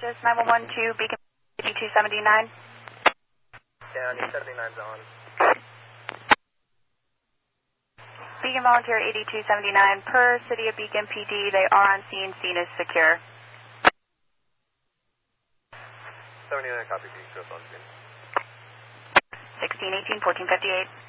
Texas 911 to Beacon 8279. Down, 79's on. Beacon Volunteer 8279, per City of Beacon PD, they are on scene. Scene is secure. 79, copy, Beacon, on scene. 1618, 1458.